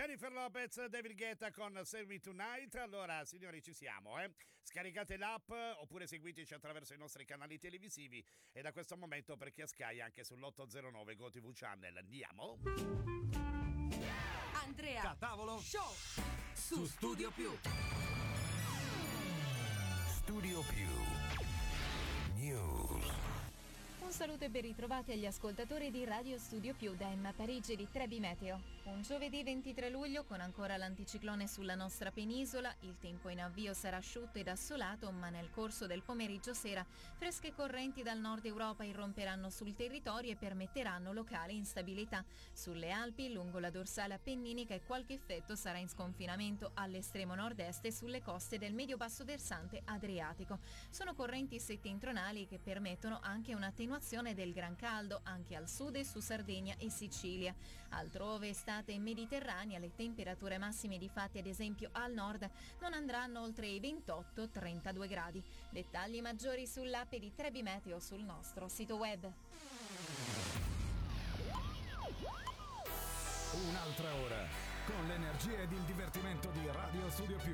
Jennifer Lopez, David Guetta con Save Me Tonight. Allora, signori, ci siamo, Scaricate l'app oppure seguiteci attraverso i nostri canali televisivi e da questo momento per chi ha Sky anche sull'809 GoTV Channel. Andiamo. Andrea Catavolo Show su Studio Più. Studio Più News. Un saluto e ben ritrovati agli ascoltatori di Radio Studio Più da Emma Parigi di Trebi Meteo. Un giovedì 23 luglio con ancora l'anticiclone sulla nostra penisola, il tempo in avvio sarà asciutto ed assolato, ma nel corso del pomeriggio sera fresche correnti dal nord Europa irromperanno sul territorio e permetteranno locale instabilità. Sulle Alpi, lungo la dorsale appenninica e qualche effetto sarà in sconfinamento all'estremo nord-est e sulle coste del medio-basso versante adriatico. Sono correnti settentrionali che permettono anche un'attenuazione del gran caldo anche al sud e su Sardegna e Sicilia. Altrove estate mediterranea, le temperature massime di fatti ad esempio al nord non andranno oltre i 28-32 gradi. Dettagli maggiori sull'app di Trebi Meteo sul nostro sito web. Un'altra ora con l'energia ed il divertimento di Radio Studio Più.